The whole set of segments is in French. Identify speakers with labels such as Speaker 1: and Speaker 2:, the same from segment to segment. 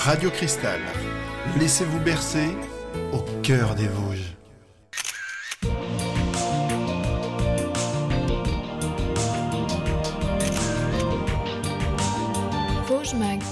Speaker 1: Radio Cristal. Laissez-vous bercer au cœur des Vosges.
Speaker 2: Vosges Mag.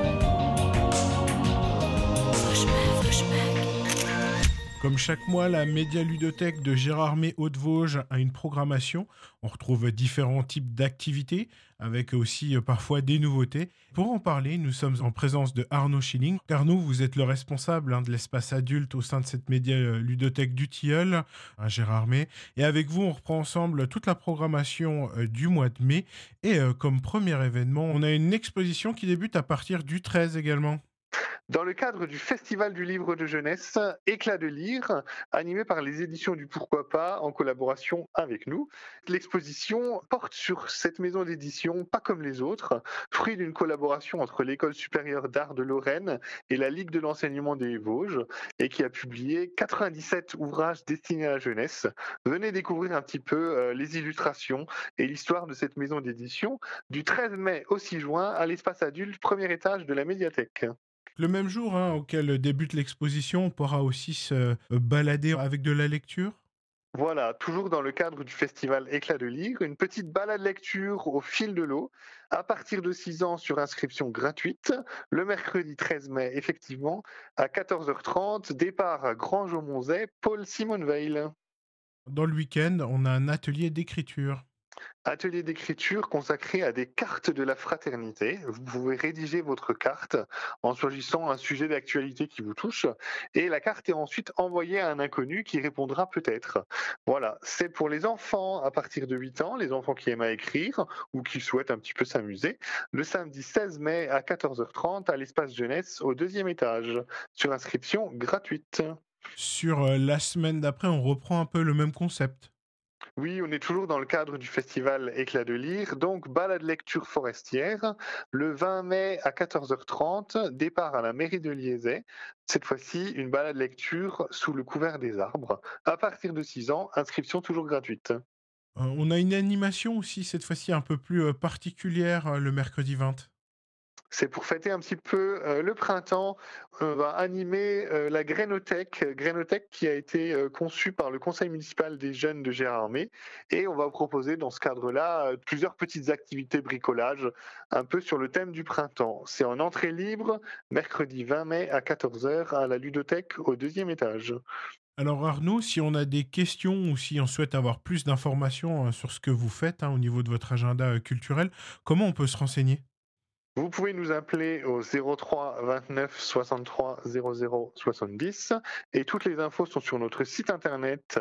Speaker 3: Comme chaque mois, la média-ludothèque de Gérardmer Hauts-de-Vosges a une programmation. On retrouve différents types d'activités, avec aussi parfois des nouveautés. Pour en parler, nous sommes en présence de Arnaud Schilling. Arnaud, vous êtes le responsable de l'espace adulte au sein de cette média-ludothèque du Tilleul, à Gérardmer. Et avec vous, on reprend ensemble toute la programmation du mois de mai. Et comme premier événement, on a une exposition qui débute à partir du 13 également.
Speaker 4: Dans le cadre du Festival du livre de jeunesse, Éclat de lire, animé par les éditions du Pourquoi pas en collaboration avec nous. L'exposition porte sur cette maison d'édition, pas comme les autres, fruit d'une collaboration entre l'École supérieure d'art de Lorraine et la Ligue de l'enseignement des Vosges, et qui a publié 97 ouvrages destinés à la jeunesse. Venez découvrir un petit peu les illustrations et l'histoire de cette maison d'édition du 13 mai au 6 juin à l'espace adulte, premier étage de la médiathèque.
Speaker 3: Le même jour auquel débute l'exposition, on pourra aussi se balader avec de la lecture.
Speaker 4: Voilà, toujours dans le cadre du festival Éclat de lire, une petite balade lecture au fil de l'eau, à partir de 6 ans sur inscription gratuite, le mercredi 13 mai, effectivement, à 14h30, départ à Grange-au-Monzet, Paul Simonveil.
Speaker 3: Dans le week-end, on a un atelier d'écriture.
Speaker 4: Atelier d'écriture consacré à des cartes de la fraternité. Vous pouvez rédiger votre carte en choisissant un sujet d'actualité qui vous touche et la carte est ensuite envoyée à un inconnu qui répondra peut-être. Voilà, c'est pour les enfants à partir de 8 ans, les enfants qui aiment à écrire ou qui souhaitent un petit peu s'amuser, le samedi 16 mai à 14h30 à l'espace jeunesse au 2e étage, sur inscription gratuite.
Speaker 3: Sur la semaine d'après, on reprend un peu le même concept.
Speaker 4: Oui, on est toujours dans le cadre du festival Éclat de lire, donc balade lecture forestière, le 20 mai à 14h30, départ à la mairie de Liezay. Cette fois-ci, une balade lecture sous le couvert des arbres. À partir de 6 ans, inscription toujours gratuite.
Speaker 3: On a une animation aussi, cette fois-ci un peu plus particulière, le mercredi 20.
Speaker 4: C'est pour fêter un petit peu le printemps. On va animer la Grainothèque qui a été conçue par le conseil municipal des jeunes de Gérardmer. Et on va proposer dans ce cadre-là plusieurs petites activités bricolage, un peu sur le thème du printemps. C'est en entrée libre, mercredi 20 mai à 14h à la ludothèque au 2e étage.
Speaker 3: Alors Arnaud, si on a des questions ou si on souhaite avoir plus d'informations sur ce que vous faites au niveau de votre agenda culturel, comment on peut se renseigner ?
Speaker 4: Vous pouvez nous appeler au 03 29 63 00 70 et toutes les infos sont sur notre site internet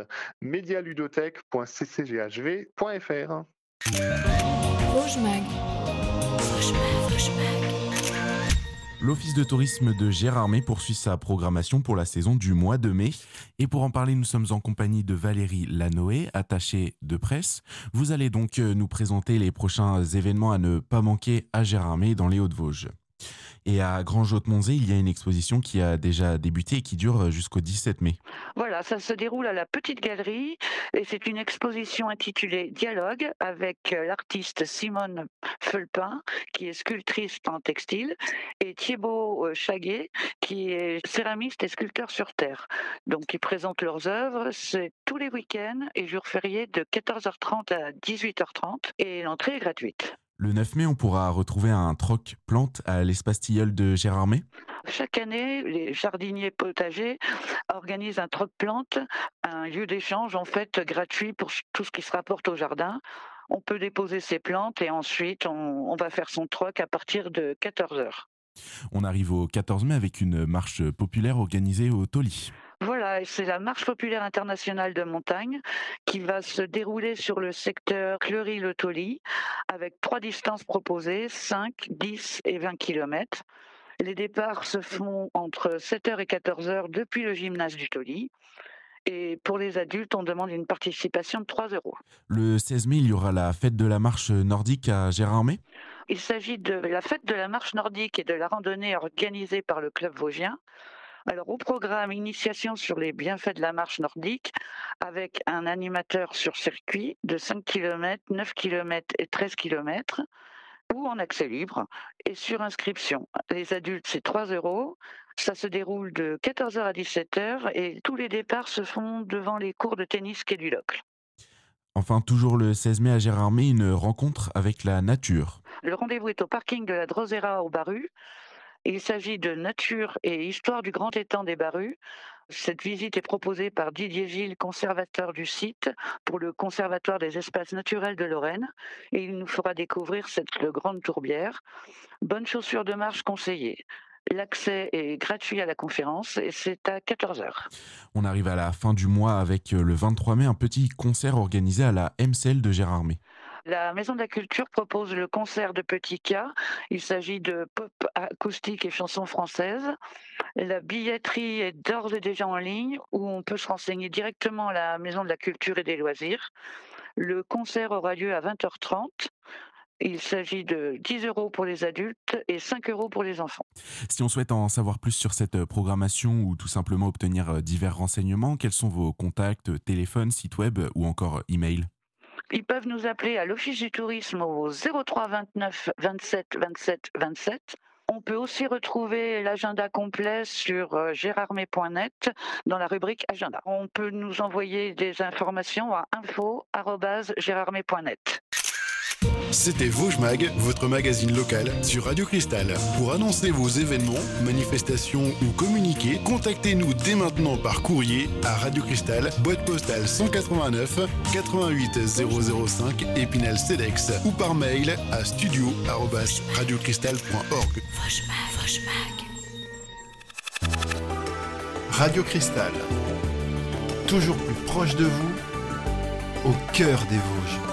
Speaker 4: medialudothèque.ccghv.fr.
Speaker 2: Vosges Mag.
Speaker 5: L'Office de tourisme de Gérardmer poursuit sa programmation pour la saison du mois de mai. Et pour en parler, nous sommes en compagnie de Valérie Lanoé, attachée de presse. Vous allez donc nous présenter les prochains événements à ne pas manquer à Gérardmer dans les Hauts-de-Vosges. Et à Grange-au-Monzet, il y a une exposition qui a déjà débuté et qui dure jusqu'au 17 mai.
Speaker 6: Voilà, ça se déroule à la Petite Galerie et c'est une exposition intitulée Dialogue avec l'artiste Simone Felpin, qui est sculptrice en textile, et Thibaut Chaguet, qui est céramiste et sculpteur sur terre. Donc ils présentent leurs œuvres, c'est tous les week-ends et jours fériés de 14h30 à 18h30 et l'entrée est gratuite.
Speaker 5: Le 9 mai, on pourra retrouver un troc-plante à l'espace Tilleul de Gérardmer.
Speaker 6: Chaque année, les jardiniers potagers organisent un troc-plante, un lieu d'échange en fait gratuit pour tout ce qui se rapporte au jardin. On peut déposer ses plantes et ensuite on va faire son troc à partir de 14h.
Speaker 5: On arrive au 14 mai avec une marche populaire organisée au Toli.
Speaker 6: Voilà, et c'est la marche populaire internationale de montagne qui va se dérouler sur le secteur Cleury-le-Toli avec 3 distances proposées, 5, 10 et 20 km. Les départs se font entre 7h et 14h depuis le gymnase du Toli. Et pour les adultes, on demande une participation de 3 €.
Speaker 5: Le 16 mai, il y aura la fête de la marche nordique à Gérardmer.
Speaker 6: Il s'agit de la fête de la marche nordique et de la randonnée organisée par le club vosgien. Alors au programme, initiation sur les bienfaits de la marche nordique avec un animateur sur circuit de 5 km, 9 km et 13 km. ou en accès libre et sur inscription. Les adultes, c'est 3 €. Ça se déroule de 14h à 17h et tous les départs se font devant les cours de tennis quai du Locle.
Speaker 5: Enfin, toujours le 16 mai à Gérardmer, une rencontre avec la nature.
Speaker 6: Le rendez-vous est au parking de la Drosera au Barru. Il s'agit de nature et histoire du grand étang des Barrus. Cette visite est proposée par Didier Gilles, conservateur du site, pour le Conservatoire des espaces naturels de Lorraine. Et il nous fera découvrir cette grande tourbière. Bonnes chaussures de marche conseillées. L'accès est gratuit à la conférence et c'est à 14h.
Speaker 5: On arrive à la fin du mois avec le 23 mai, un petit concert organisé à la MCL de Gérardmer.
Speaker 6: La Maison de la Culture propose le concert de Petit K. Il s'agit de pop acoustique et chansons françaises. La billetterie est d'ores et déjà en ligne où on peut se renseigner directement à la Maison de la Culture et des Loisirs. Le concert aura lieu à 20h30. Il s'agit de 10 € pour les adultes et 5 € pour les enfants.
Speaker 5: Si on souhaite en savoir plus sur cette programmation ou tout simplement obtenir divers renseignements, quels sont vos contacts, téléphone, site web ou encore email ?
Speaker 6: Ils peuvent nous appeler à l'Office du tourisme au 03 29 27 27 27. On peut aussi retrouver l'agenda complet sur gérardmer.net dans la rubrique agenda. On peut nous envoyer des informations à info@gérardmer.net.
Speaker 1: C'était Vosges Mag, votre magazine local sur Radio Cristal. Pour annoncer vos événements, manifestations ou communiquer, contactez-nous dès maintenant par courrier à Radio Cristal, boîte postale 189 88 005 Épinal-Cedex ou par mail à studio@radiocristal.org.
Speaker 2: Vosges Mag.
Speaker 1: Radio Cristal, toujours plus proche de vous, au cœur des Vosges.